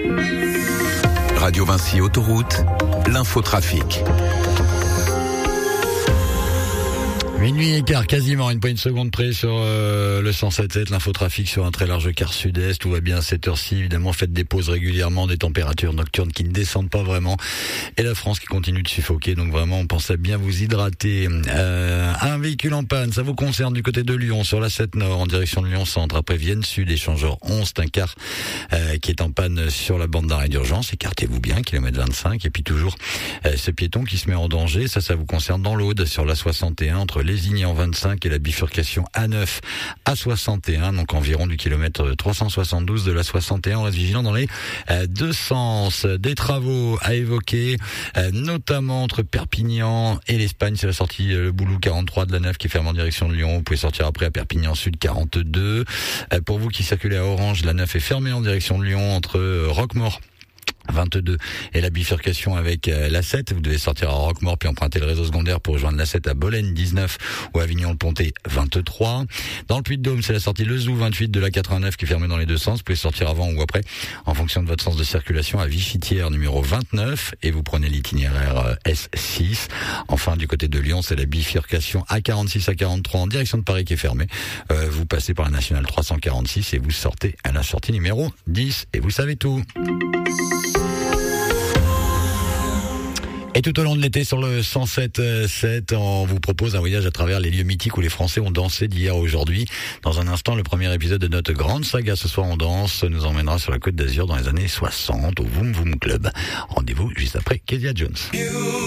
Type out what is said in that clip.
Radio Vinci Autoroute, l'infotrafic. Minuit et quart, quasiment, une poignée de seconde près sur le 107.7, l'infotrafic sur un très large quart sud-est. Tout va bien à cette heure-ci, évidemment, faites des pauses régulièrement, des températures nocturnes qui ne descendent pas vraiment. Et la France qui continue de suffoquer, donc vraiment, on pense à bien vous hydrater. Un véhicule en panne, ça vous concerne du côté de Lyon, sur la 7 Nord, en direction de Lyon-Centre. Après Vienne Sud, échangeur 11, c'est un car qui est en panne sur la bande d'arrêt d'urgence. Écartez-vous bien, kilomètre 25. Et puis toujours ce piéton qui se met en danger, ça vous concerne dans l'Aude, sur la 61, entre Lésigny en 25 et la bifurcation A9 à 61, donc environ du kilomètre 372 de la 61. On reste vigilant dans les deux sens. Des travaux à évoquer, notamment entre Perpignan et l'Espagne. C'est la sortie le boulot 43 de la 9 qui ferme en direction de Lyon. Vous pouvez sortir après à Perpignan Sud 42. Pour vous qui circulez à Orange, la 9 est fermée en direction de Lyon entre Roquemort 22 et la bifurcation avec la 7. Vous devez sortir à Roquemort puis emprunter le réseau secondaire pour rejoindre la 7 à Bolène 19 ou Avignon-le-Pontet 23. Dans le Puy-de-Dôme, c'est la sortie Le Zou 28 de la 89 qui est fermée dans les deux sens. Vous pouvez sortir avant ou après en fonction de votre sens de circulation à Vichy-Thiers numéro 29 et vous prenez l'itinéraire S6. Enfin, du côté de Lyon, c'est la bifurcation A46 à 43 en direction de Paris qui est fermée. Vous passez par la nationale 346 et vous sortez à la sortie numéro 10 et vous savez tout. Et tout au long de l'été sur le 107.7, on vous propose un voyage à travers les lieux mythiques où les Français ont dansé d'hier à aujourd'hui. Dans un instant, le premier épisode de notre grande saga Ce soir on danse nous emmènera sur la Côte d'Azur dans les années 60 au Voom Voom Club. Rendez-vous juste après Kezia Jones.